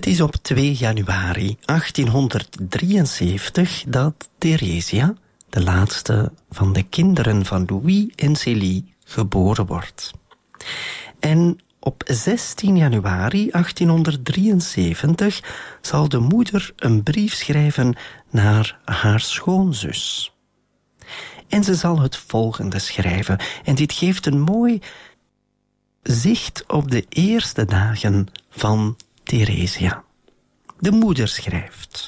Het is op 2 januari 1873 dat Theresia, de laatste van de kinderen van Louis en Célie, geboren wordt. En op 16 januari 1873 zal de moeder een brief schrijven naar haar schoonzus. En ze zal het volgende schrijven. En dit geeft een mooi zicht op de eerste dagen van Theresia. De moeder schrijft: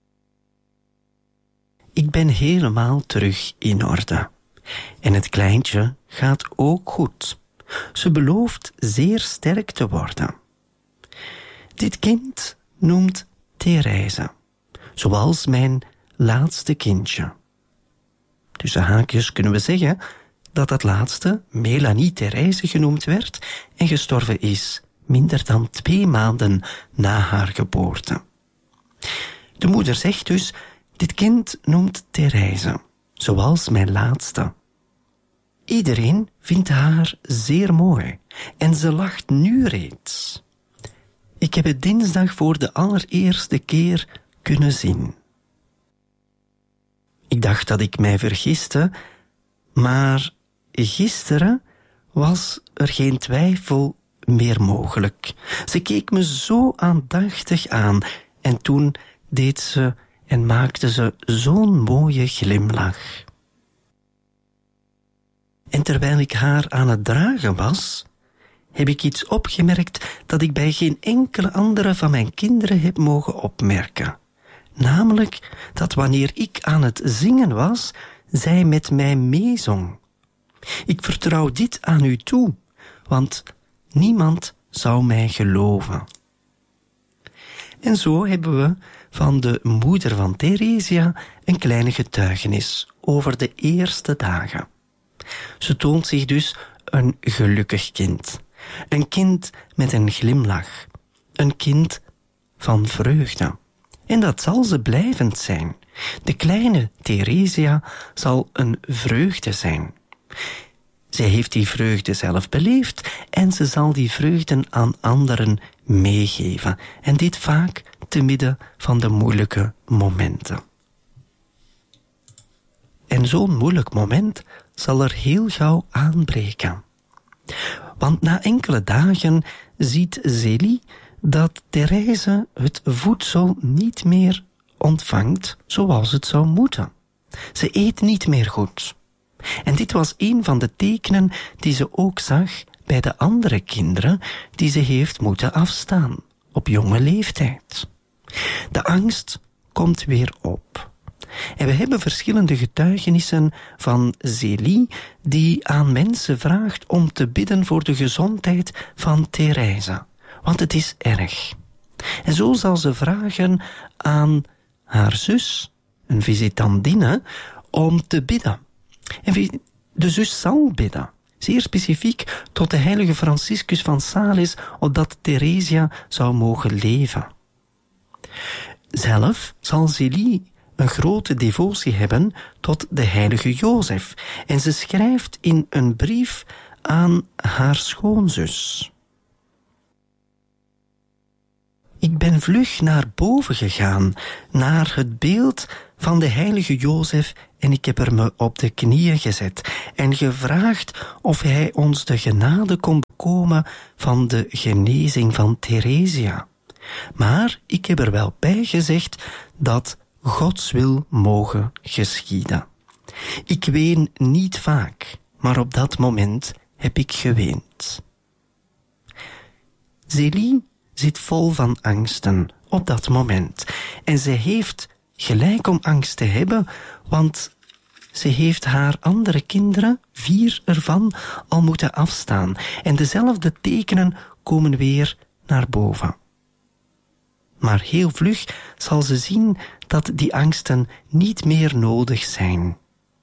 Ik ben helemaal terug in orde. En het kleintje gaat ook goed. Ze belooft zeer sterk te worden. Dit kind noemt Therese, zoals mijn laatste kindje. Tussen haakjes kunnen we zeggen dat dat laatste Melanie Therese genoemd werd en gestorven is minder dan 2 maanden na haar geboorte. De moeder zegt dus: dit kind noemt Therese, zoals mijn laatste. Iedereen vindt haar zeer mooi en ze lacht nu reeds. Ik heb het dinsdag voor de allereerste keer kunnen zien. Ik dacht dat ik mij vergiste, maar gisteren was er geen twijfel meer mogelijk. Ze keek me zo aandachtig aan en toen deed ze en maakte ze zo'n mooie glimlach. En terwijl ik haar aan het dragen was, heb ik iets opgemerkt dat ik bij geen enkele andere van mijn kinderen heb mogen opmerken. Namelijk dat wanneer ik aan het zingen was, zij met mij meezong. Ik vertrouw dit aan u toe, want niemand zou mij geloven. En zo hebben we van de moeder van Theresia een kleine getuigenis over de eerste dagen. Ze toont zich dus een gelukkig kind. Een kind met een glimlach. Een kind van vreugde. En dat zal ze blijvend zijn. De kleine Theresia zal een vreugde zijn. Zij heeft die vreugde zelf beleefd en ze zal die vreugden aan anderen meegeven. En dit vaak te midden van de moeilijke momenten. En zo'n moeilijk moment zal er heel gauw aanbreken. Want na enkele dagen ziet Célie dat Therese het voedsel niet meer ontvangt zoals het zou moeten. Ze eet niet meer goed. En dit was een van de tekenen die ze ook zag bij de andere kinderen die ze heeft moeten afstaan op jonge leeftijd. De angst komt weer op. En we hebben verschillende getuigenissen van Célie die aan mensen vraagt om te bidden voor de gezondheid van Therese. Want het is erg. En zo zal ze vragen aan haar zus, een visitandine, om te bidden. En de zus zal bidden. Zeer specifiek tot de heilige Franciscus van Sales, opdat Theresia zou mogen leven. Zelf zal Célie een grote devotie hebben tot de heilige Jozef. En ze schrijft in een brief aan haar schoonzus: Ik ben vlug naar boven gegaan, naar het beeld van de heilige Jozef, en ik heb er me op de knieën gezet en gevraagd of hij ons de genade kon bekomen van de genezing van Theresia. Maar ik heb er wel bij gezegd dat Gods wil mogen geschieden. Ik ween niet vaak, maar op dat moment heb ik geweend. Célie zit vol van angsten op dat moment. En ze heeft gelijk om angst te hebben, want ze heeft haar andere kinderen, 4 ervan, al moeten afstaan. En dezelfde tekenen komen weer naar boven. Maar heel vlug zal ze zien dat die angsten niet meer nodig zijn.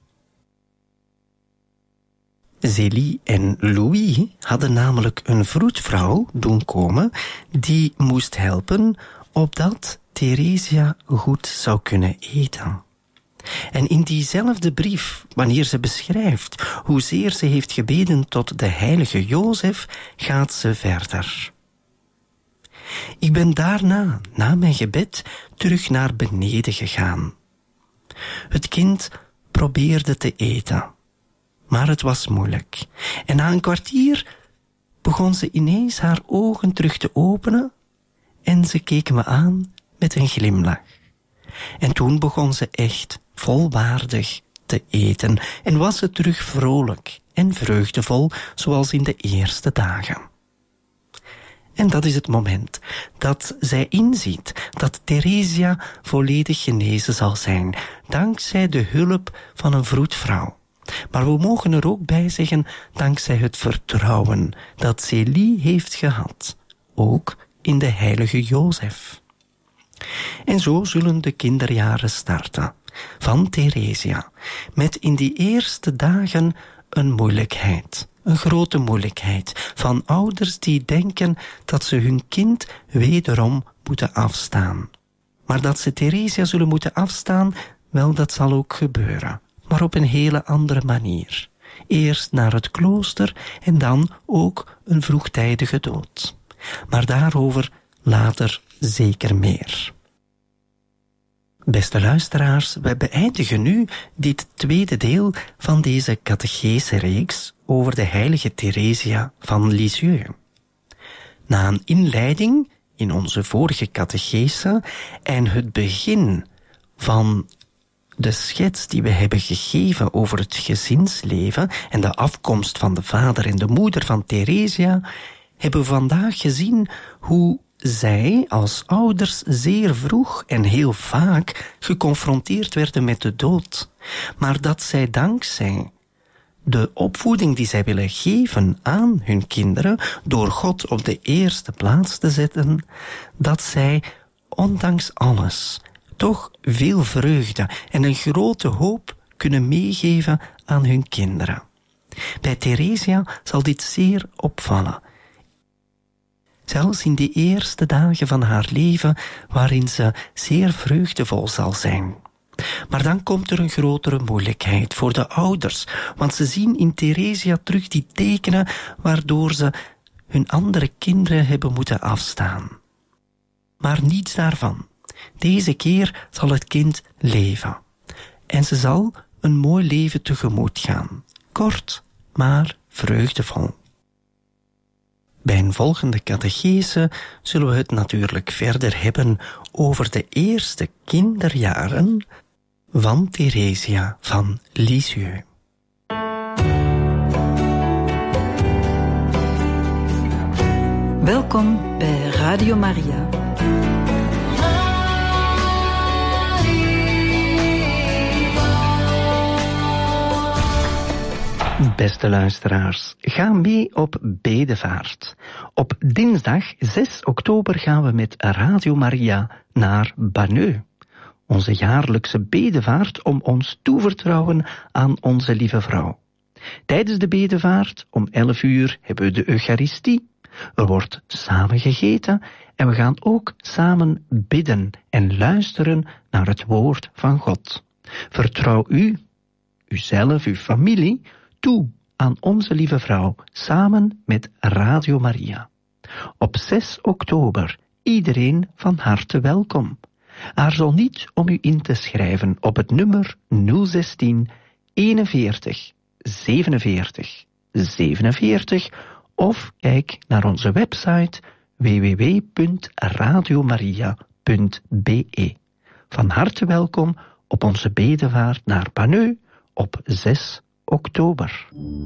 Célie en Louis hadden namelijk een vroedvrouw doen komen die moest helpen opdat Theresia goed zou kunnen eten. En in diezelfde brief, wanneer ze beschrijft hoezeer ze heeft gebeden tot de heilige Jozef, gaat ze verder. Ik ben daarna, na mijn gebed, terug naar beneden gegaan. Het kind probeerde te eten, maar het was moeilijk. En na een kwartier begon ze ineens haar ogen terug te openen en ze keek me aan met een glimlach. En toen begon ze echt volwaardig te eten en was ze terug vrolijk en vreugdevol zoals in de eerste dagen. En dat is het moment dat zij inziet dat Theresia volledig genezen zal zijn, dankzij de hulp van een vroedvrouw. Maar we mogen er ook bij zeggen, dankzij het vertrouwen dat Célie heeft gehad, ook in de heilige Jozef. En zo zullen de kinderjaren starten van Theresia, met in die eerste dagen een moeilijkheid. Een grote moeilijkheid van ouders die denken dat ze hun kind wederom moeten afstaan. Maar dat ze Theresia zullen moeten afstaan, wel, dat zal ook gebeuren. Maar op een hele andere manier. Eerst naar het klooster en dan ook een vroegtijdige dood. Maar daarover later zeker meer. Beste luisteraars, we beëindigen nu dit tweede deel van deze catechese-reeks over de heilige Theresia van Lisieux. Na een inleiding in onze vorige catechese en het begin van de schets die we hebben gegeven over het gezinsleven en de afkomst van de vader en de moeder van Theresia, hebben we vandaag gezien hoe zij als ouders zeer vroeg en heel vaak geconfronteerd werden met de dood, maar dat zij dankzij de opvoeding die zij willen geven aan hun kinderen, door God op de eerste plaats te zetten, dat zij ondanks alles toch veel vreugde en een grote hoop kunnen meegeven aan hun kinderen. Bij Theresia zal dit zeer opvallen. Zelfs in de eerste dagen van haar leven, waarin ze zeer vreugdevol zal zijn. Maar dan komt er een grotere moeilijkheid voor de ouders, want ze zien in Theresia terug die tekenen waardoor ze hun andere kinderen hebben moeten afstaan. Maar niets daarvan. Deze keer zal het kind leven. En ze zal een mooi leven tegemoet gaan. Kort, maar vreugdevol. Bij een volgende catechese zullen we het natuurlijk verder hebben over de eerste kinderjaren van Theresia van Lisieux. Welkom bij Radio Maria. Beste luisteraars, ga mee op bedevaart. Op dinsdag 6 oktober gaan we met Radio Maria naar Banneux. Onze jaarlijkse bedevaart om ons toevertrouwen aan onze lieve vrouw. Tijdens de bedevaart om 11 uur hebben we de Eucharistie. Er wordt samen gegeten en we gaan ook samen bidden en luisteren naar het woord van God. Vertrouw u, uzelf, uw familie, toe aan onze lieve vrouw, samen met Radio Maria. Op 6 oktober, iedereen van harte welkom. Aarzel niet om u in te schrijven op het nummer 016 41 47 47 of kijk naar onze website www.radiomaria.be. Van harte welkom op onze bedevaart naar Banneux op 6 oktober.